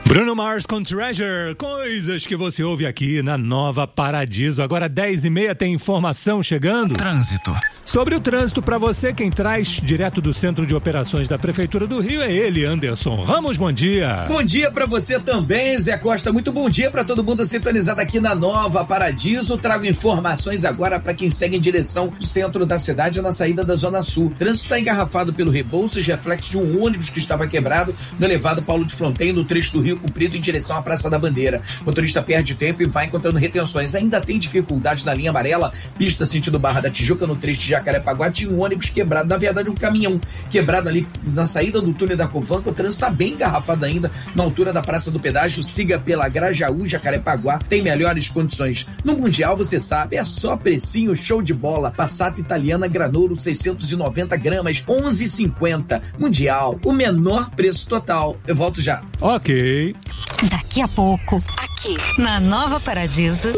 Bruno Mars com Treasure, coisas que você ouve aqui na Nova Paradiso. Agora 10h30 tem informação chegando. Trânsito. Sobre o trânsito para você, quem traz direto do Centro de Operações da Prefeitura do Rio é ele, Anderson Ramos. Bom dia. Bom dia para você também, Zé Costa. Muito bom dia para todo mundo sintonizado aqui na Nova Paradiso. Trago informações agora para quem segue em direção do centro da cidade na saída da Zona Sul. O trânsito está engarrafado pelo Rebouças, reflexo de um ônibus que estava quebrado no elevado Paulo de Fronten, no trecho do Rio Comprido em direção à Praça da Bandeira. O motorista perde tempo e vai encontrando retenções. Ainda tem dificuldades na linha amarela, pista sentido Barra da Tijuca, no trecho de Jacarepaguá. Tinha um ônibus quebrado, na verdade um caminhão quebrado ali na saída do túnel da Covanca. O trânsito está bem engarrafado ainda na altura da Praça do Pedágio. Siga pela Grajaú, Jacarepaguá, tem melhores condições. No Mundial, você sabe, é só precinho, show de bola. Passata italiana Granouro 690 gramas, 11,50. Mundial, o menor preço total. Eu volto já. Ok. Daqui a pouco, aqui na Nova Paradiso.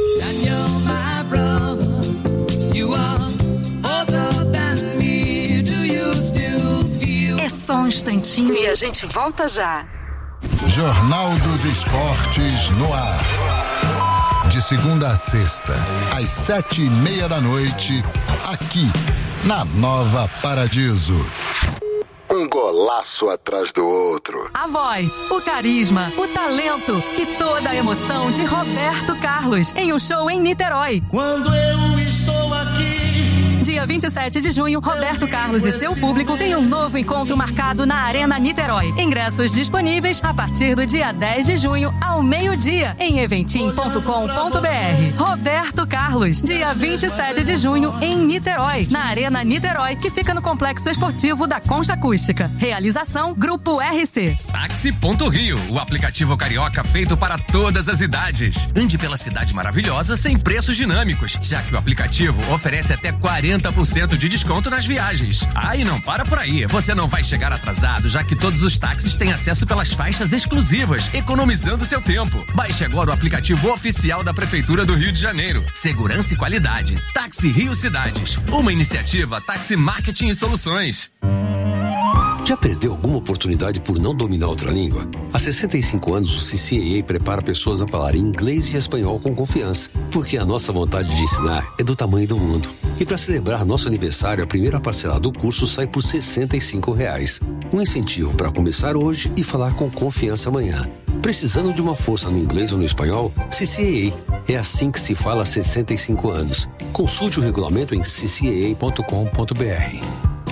É só um instantinho e a gente volta já. Jornal dos Esportes no ar. De segunda a sexta, às 7:30 da noite, aqui na Nova Paradiso. Um golaço atrás do outro. A voz, o carisma, o talento e toda a emoção de Roberto Carlos em um show em Niterói. Quando eu estou aqui. Dia 27 de junho, Roberto Carlos e seu público têm um novo encontro marcado na Arena Niterói. Ingressos disponíveis a partir do dia 10 de junho ao meio-dia em eventim.com.br. Roberto Carlos, dia 27 de junho em Niterói, na Arena Niterói, que fica no Complexo Esportivo da Concha Acústica. Realização Grupo RC. Táxi.rio, o aplicativo carioca feito para todas as idades. Ande pela cidade maravilhosa sem preços dinâmicos, já que o aplicativo oferece até 40% de desconto nas viagens. Ah, e não para por aí. Você não vai chegar atrasado, já que todos os táxis têm acesso pelas faixas exclusivas, economizando seu tempo. Baixe agora o aplicativo oficial da Prefeitura do Rio de Janeiro. Segurança e qualidade. Táxi Rio Cidades. Uma iniciativa Táxi Marketing e Soluções. Já perdeu alguma oportunidade por não dominar outra língua? Há 65 anos, o CCAA prepara pessoas a falar inglês e espanhol com confiança, porque a nossa vontade de ensinar é do tamanho do mundo. E para celebrar nosso aniversário, a primeira parcela do curso sai por R$ 65. Um incentivo para começar hoje e falar com confiança amanhã. Precisando de uma força no inglês ou no espanhol? CCAA. É assim que se fala há 65 anos. Consulte o regulamento em ccaa.com.br.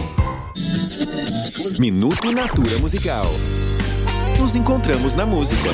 Minuto Natura Musical. Nos encontramos na música.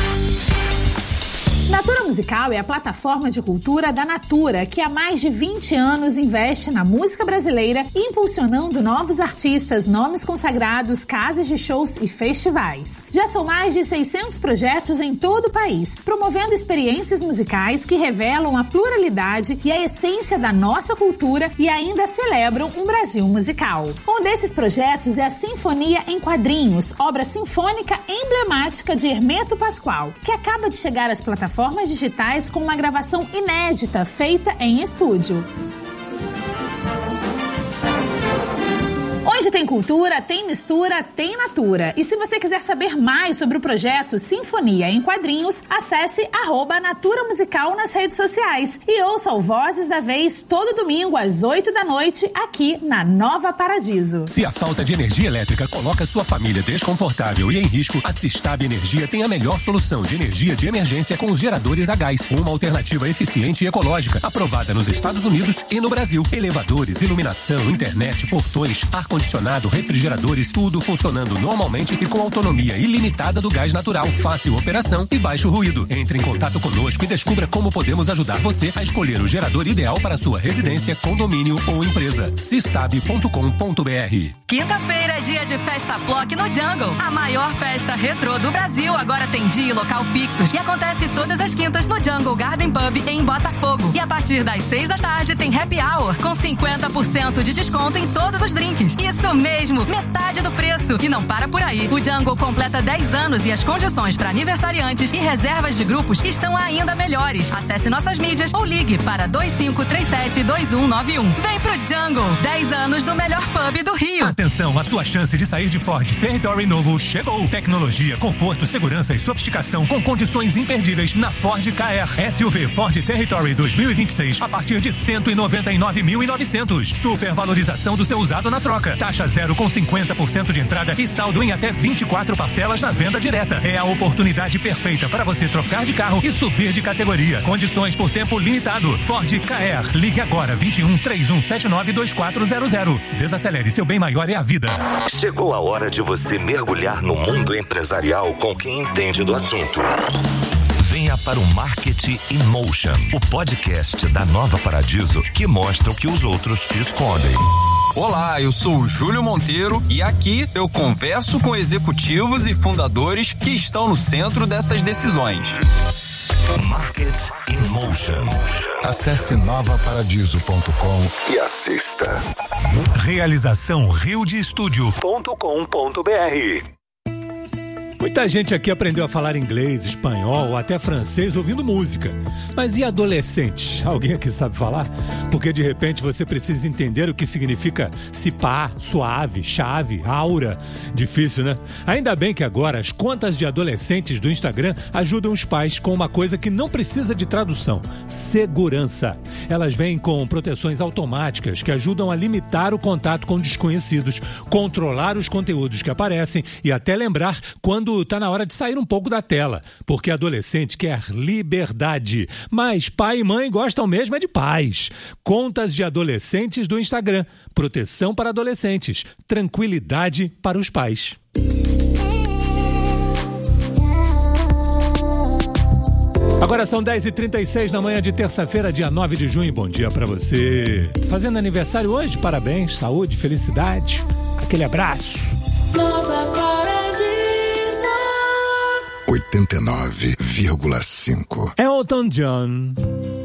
Natura Musical é a plataforma de cultura da Natura, que há mais de 20 anos investe na música brasileira, impulsionando novos artistas, nomes consagrados, casas de shows e festivais. Já são mais de 600 projetos em todo o país, promovendo experiências musicais que revelam a pluralidade e a essência da nossa cultura e ainda celebram um Brasil musical. Um desses projetos é a Sinfonia em Quadrinhos, obra sinfônica emblemática de Hermeto Pascoal, que acaba de chegar às plataformas digitais com uma gravação inédita feita em estúdio. Onde tem cultura, tem mistura, tem Natura. E se você quiser saber mais sobre o projeto Sinfonia em Quadrinhos, acesse @Natura Musical nas redes sociais e ouça o Vozes da Vez todo domingo às 8 da noite aqui na Nova Paradiso. Se a falta de energia elétrica coloca sua família desconfortável e em risco, a Sistab Energia tem a melhor solução de energia de emergência com os geradores a gás. Uma alternativa eficiente e ecológica, aprovada nos Estados Unidos e no Brasil. Elevadores, iluminação, internet, portões, ar-condicionado, refrigeradores, tudo funcionando normalmente e com autonomia ilimitada do gás natural. Fácil operação e baixo ruído. Entre em contato conosco e descubra como podemos ajudar você a escolher o gerador ideal para sua residência, condomínio ou empresa. Sistab.com.br. Quinta-feira é dia de Festa Plock no Jungle. A maior festa retrô do Brasil agora tem dia e local fixos e acontece todas as quintas no Jungle Garden Pub em Botafogo. E a partir das 6 da tarde tem Happy Hour com 50% de desconto em todos os drinks. E Isso mesmo, metade do preço. E não para por aí. O Jungle completa 10 anos e as condições para aniversariantes e reservas de grupos estão ainda melhores. Acesse nossas mídias ou ligue para 2537-2191. Vem pro Jungle. 10 anos do melhor pub do Rio. Atenção, a sua chance de sair de Ford Territory novo chegou. Tecnologia, conforto, segurança e sofisticação com condições imperdíveis na Ford KR. SUV Ford Territory 2026 a partir de 199.900. Supervalorização do seu usado na troca. Taxa zero com 50% de entrada e saldo em até 24 parcelas na venda direta. É a oportunidade perfeita para você trocar de carro e subir de categoria. Condições por tempo limitado. Ford KR. Ligue agora 21 3179 2400. Desacelere, seu bem maior é a vida. Chegou a hora de você mergulhar no mundo empresarial com quem entende do assunto. Venha para o Marketing in Motion, o podcast da Nova Paradiso que mostra o que os outros te escondem. Olá, eu sou o Júlio Monteiro e aqui eu converso com executivos e fundadores que estão no centro dessas decisões. Marketing in Motion. Acesse novaparadiso.com e assista. Realização riodestudio.com.br. Muita gente aqui aprendeu a falar inglês, espanhol ou até francês ouvindo música. Mas e adolescentes? Alguém aqui sabe falar? Porque de repente você precisa entender o que significa cipá, suave, chave, aura. Difícil, né? Ainda bem que agora as contas de adolescentes do Instagram ajudam os pais com uma coisa que não precisa de tradução: segurança. Elas vêm com proteções automáticas que ajudam a limitar o contato com desconhecidos, controlar os conteúdos que aparecem e até lembrar quando está na hora de sair um pouco da tela, porque adolescente quer liberdade, mas pai e mãe gostam mesmo é de paz. Contas de adolescentes do Instagram, proteção para adolescentes, tranquilidade para os pais. Agora são 10h36 na manhã de terça-feira, dia 9 de junho. Bom dia pra você. Fazendo aniversário hoje? Parabéns, saúde, felicidade. Aquele abraço. Nova Paradiso 89,5. Elton John.